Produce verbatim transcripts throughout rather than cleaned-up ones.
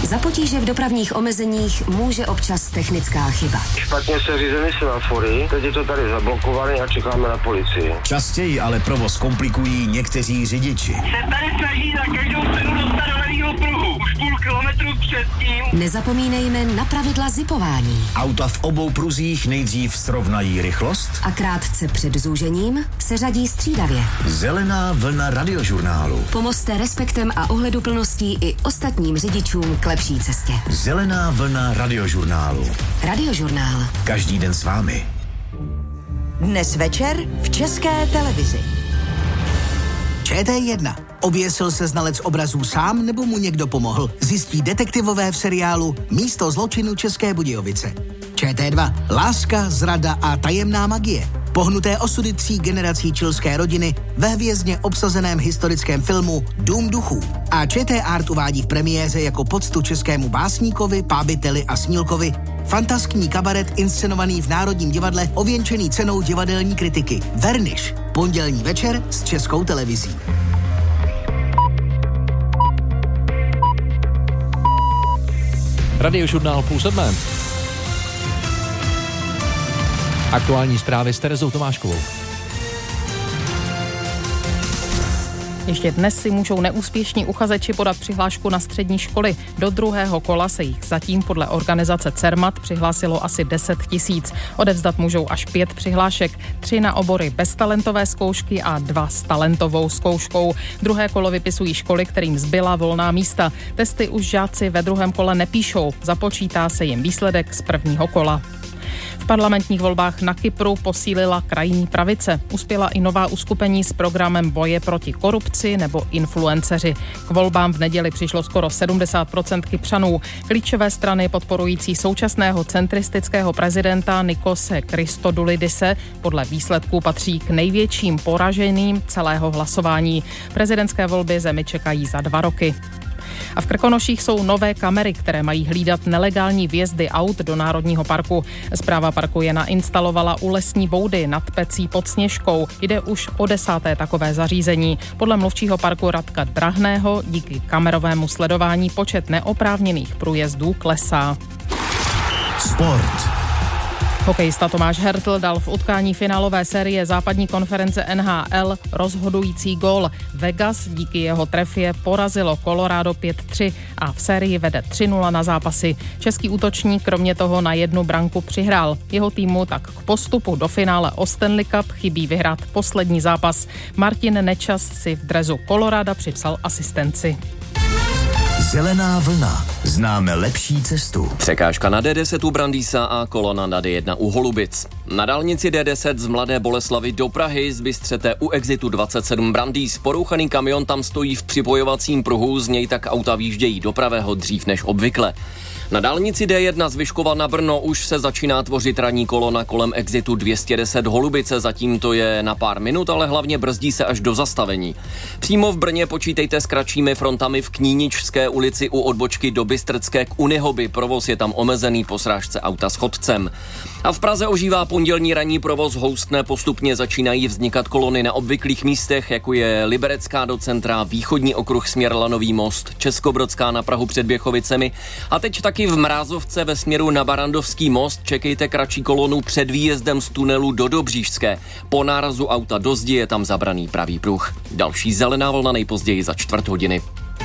Za potíže v dopravních omezeních může občas technická chyba. Špatně se řízený semafory, teď je to tady zablokované a čekáme na policii. Častěji ale provoz komplikují někteří řidiči. Se tady snaží za každou cenu dostat do levýho pruhu. Už půl kilometru předtím. Nezapomeňme na pravidla zipování. Auta v obou pruzích nejdřív srovnají rychlost A krátce před zúžením se řadí střídavě. Zelená vlna radiožurnálu. Pomozte respektem a ohleduplností i ostatním řidičům k lepší cestě. Zelená vlna radiožurnálu. Radiožurnál. Každý den s vámi. Dnes večer v České televizi. Č T jedna. Oběsil se znalec obrazů sám, nebo mu někdo pomohl? Zjistí detektivové v seriálu Místo zločinu České Budějovice. Č T dva. Láska, zrada a tajemná magie. Pohnuté osudy tří generací chilské rodiny ve hvězdně obsazeném historickém filmu Dům duchů. A Č T Art uvádí v premiéře jako poctu českému básníkovi, pábiteli a snílkovi fantaskní kabaret inscenovaný v Národním divadle, ověnčený cenou divadelní kritiky Verniš. Pondělní večer s Českou televizí. Radiožurnál půl sedmé. Aktuální zprávy s Terezou Tomáškovou. Ještě dnes si můžou neúspěšní uchazeči podat přihlášku na střední školy. Do druhého kola se jich zatím podle organizace CERMAT přihlásilo asi deset tisíc. Odevzdat můžou až pět přihlášek, tři na obory bez talentové zkoušky a dva s talentovou zkouškou. Druhé kolo vypisují školy, kterým zbyla volná místa. Testy už žáci ve druhém kole nepíšou. Započítá se jim výsledek z prvního kola. V parlamentních volbách na Kypru posílila krajní pravice. Uspěla i nová uskupení s programem boje proti korupci nebo influenceři. K volbám v neděli přišlo skoro sedmdesát procent Kypřanů. Klíčové strany podporující současného centristického prezidenta Nikose Christodoulidise podle výsledků patří k největším poraženým celého hlasování. Prezidentské volby zemi čekají za dva roky. A v Krkonoších jsou nové kamery, které mají hlídat nelegální vjezdy aut do Národního parku. Správa parku je nainstalovala u lesní boudy nad Pecí pod Sněžkou. Jde už o desáté takové zařízení. Podle mluvčího parku Radka Drahného díky kamerovému sledování počet neoprávněných průjezdů klesá. Sport. Hokejista Tomáš Hertl dal v utkání finálové série západní konference N H L rozhodující gól. Vegas díky jeho trefě porazilo Colorado pět tři a v sérii vede tři nula na zápasy. Český útočník kromě toho na jednu branku přihrál. Jeho týmu tak k postupu do finále o Stanley Cup chybí vyhrát poslední zápas. Martin Nečas si v drezu Colorado připsal asistenci. Zelená vlna. Známe lepší cestu. Překážka na D deset u Brandýsa a kolona na D jedna u Holubic. Na dálnici D deset z Mladé Boleslavi do Prahy zbystřete u exitu dvacet sedm Brandýs. Porouchaný kamion tam stojí v připojovacím pruhu, z něj tak auta výjíždějí do pravého dřív než obvykle. Na dálnici D jedna z Vyškova na Brno už se začíná tvořit ranní kolona kolem exitu dvě stě deset Holubice, zatím to je na pár minut, ale hlavně brzdí se až do zastavení. Přímo v Brně počítejte s kratšími frontami v Kníničské ulici u odbočky do Bystrcké k Unihoby, provoz je tam omezený po srážce auta s chodcem. A v Praze ožívá pondělní ranní provoz houstné, postupně začínají vznikat kolony na obvyklých místech, jako je Liberecká do centra, východní okruh směr Lanový most, Českobrodská na Prahu před Běchovicemi a teď taky v Mrázovce ve směru na Barandovský most čekejte kratší kolonu před výjezdem z tunelu do Dobříšské. Po nárazu auta do zdi je tam zabraný pravý pruh. Další zelená vlna nejpozději za čtvrt hodiny.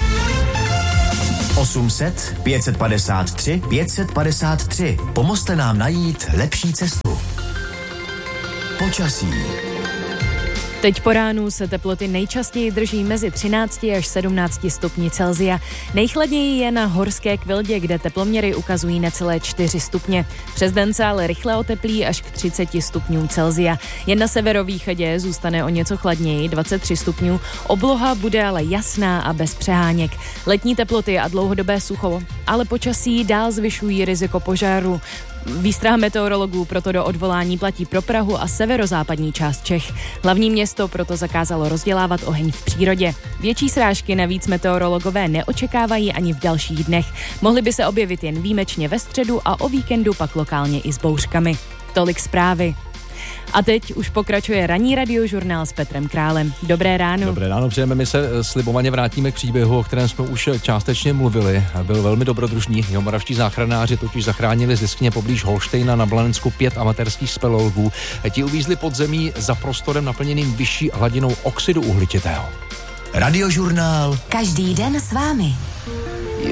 osm set, pět set padesát tři, pět set padesát tři. Pomozte nám najít lepší cestu. Počasí. Teď po ránu se teploty nejčastěji drží mezi třinácti až sedmnácti stupni Celsia. Nejchladněji je na Horské Kvildě, kde teploměry ukazují necelé čtyři stupně. Přes den se ale rychle oteplí až k třiceti stupňům Celsia. Jen na severovýchodě zůstane o něco chladněji, dvacet tři stupňů. Obloha bude ale jasná a bez přeháněk. Letní teploty a dlouhodobé sucho, ale počasí dál zvyšují riziko požáru. Výstrah meteorologů proto do odvolání platí pro Prahu a severozápadní část Čech. Hlavní město proto zakázalo rozdělávat oheň v přírodě. Větší srážky navíc meteorologové neočekávají ani v dalších dnech. Mohly by se objevit jen výjimečně ve středu a o víkendu pak lokálně i s bouřkami. Tolik zprávy. A teď už pokračuje ranní radiožurnál s Petrem Králem. Dobré ráno. Dobré ráno, přejeme, my se slibovaně vrátíme k příběhu, o kterém jsme už částečně mluvili. Byl velmi dobrodružný. Jihomoravští záchranáři totiž zachránili z jeskyně poblíž Holštejna na Blanensku pět amatérských speleologů. Ti uvízli pod zemí za prostorem naplněným vyšší hladinou oxidu uhličitého. Radiožurnál. Každý den s vámi.